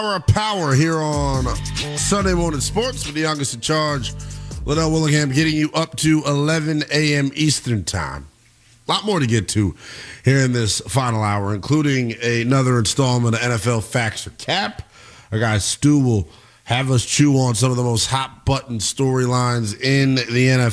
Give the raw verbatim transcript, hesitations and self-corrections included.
hour of power here on Sunday Morning Sports with the youngest in charge, Liddell Willingham, getting you up to eleven a.m. Eastern Time. A lot more to get to here in this final hour, including another installment of N F L Facts or Cap. Our guy Stu will have us chew on some of the most hot-button storylines in the N F L.